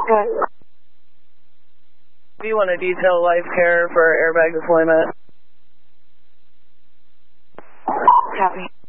Good. Do you want to detail life care for airbag deployment? Copy.